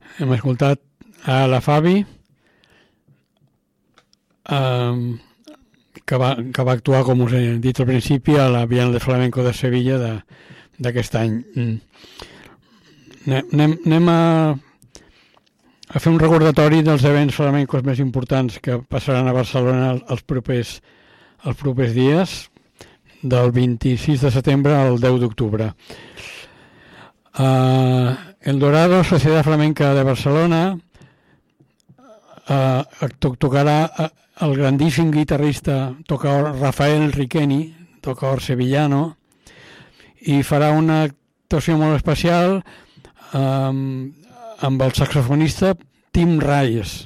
Hem escoltat a la Fabi, que va actuar, com us he dit al principi, a la Bienal de Flamenco de Sevilla d'aquest any. Anem a fer un recordatori dels events flamencos més importants que passaran a Barcelona els propers dies, del 26 de setembre al 10 d'octubre. El Dorado, Societat Flamenca de Barcelona, tocarà el grandíssim guitarrista tocador Rafael Riqueni, tocador sevillano, i farà una actuació molt especial amb el saxofonista Tim Reyes,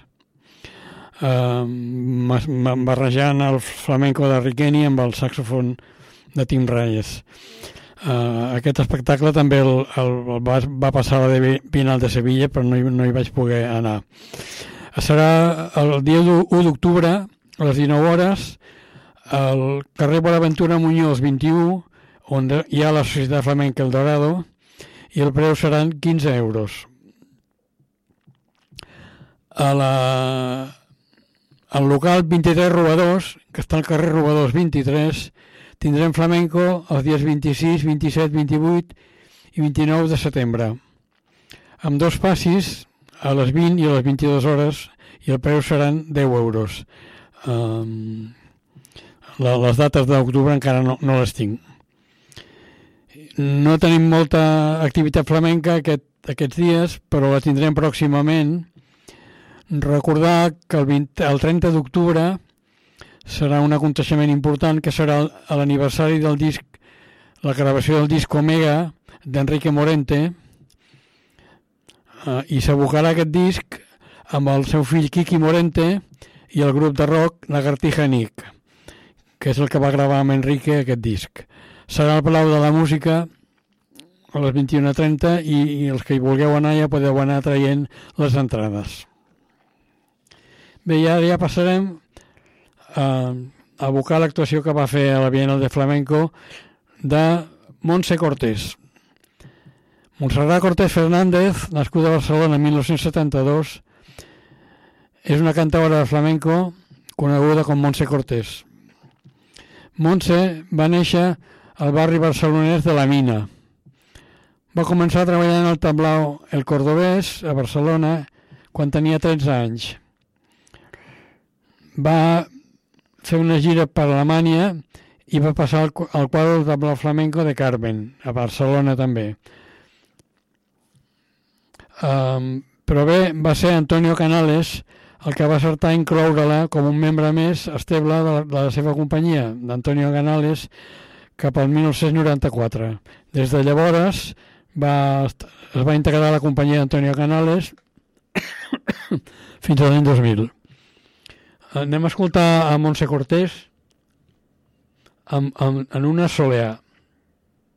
barrejant el flamenco de Riqueni amb el saxofon de Tim Reyes. Aquest espectacle també el va passar a la Bienal de Sevilla, però no hi vaig poder anar. Serà el dia 1 d'octubre a les 19 hores al carrer Bonaventura Muñoz 21, on hi ha la Societat Flamenca El Dorado, i el preu seran 15 euros. Al local 23 Robadors, que està al carrer Robadors 23, tindrem flamenco els dies 26, 27, 28 i 29 de setembre, amb dos passis a les 20 i a les 22 hores, i el preu seran 10 euros. Les dates d'octubre encara no les tinc. No tenim molta activitat flamenca aquests dies, però la tindrem pròximament. Recordar que el 30 d'octubre serà un aconteixement important, que serà l'aniversari del disc, la gravació del disc Omega d'Enrique Morente, i s'abocarà aquest disc amb el seu fill Quiqui Morente i el grup de rock Lagartija Nick, que és el que va gravar amb Enrique aquest disc. Serà al Palau de la Música a les 21:30 i els que hi vulgueu anar ja podeu anar traient les entrades. Bé, ja passarem a abocar l'actuació que va fer a la Bienal de Flamenco de Montse Cortés. Montserrat Cortés Fernández, nascuda a Barcelona en 1972, és una cantaora de flamenco coneguda com Montse Cortés. Montse va néixer al barri barcelonès de la Mina. Va començar treballant al tablao El Cordobès a Barcelona quan tenia 13 anys. Va fer una gira per Alemanya i va passar al quadre del tablao flamenco de Carmen, a Barcelona també. Però bé, va ser Antonio Canales el que va acertar incloure-la com un membre més estable de la seva companyia, d'Antonio Canales, cap al 1994. Des de llavors es va integrar a la companyia d'Antonio Canales fins a l'any 2000. Anem a escoltar a Montse Cortés en una soleà.